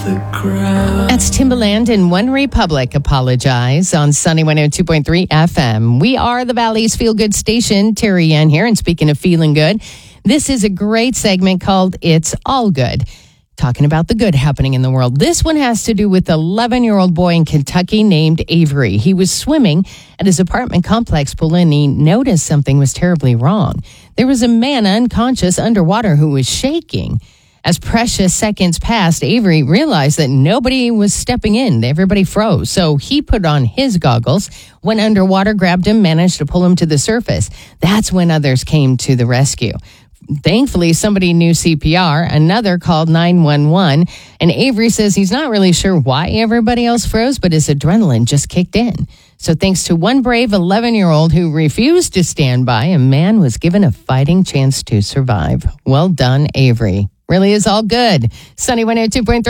That's Timbaland and One Republic, Apologize on Sunny 102.3 FM. We are the Valley's Feel Good station. Terry Ann here. And speaking of feeling good, this is a great segment called It's All Good, talking about the good happening in the world. This one has to do with an 11-year-old boy in Kentucky named Avery. He was swimming at his apartment complex pool and he noticed something was terribly wrong. There was a man unconscious underwater who was shaking. As precious seconds passed, Avery realized that nobody was stepping in. Everybody froze. So he put on his goggles, went underwater, grabbed him, managed to pull him to the surface. That's when others came to the rescue. Thankfully, somebody knew CPR. Another called 911. And Avery says he's not really sure why everybody else froze, but his adrenaline just kicked in. So thanks to one brave 11-year-old who refused to stand by, a man was given a fighting chance to survive. Well done, Avery. Really is all good. Sunny 102.3.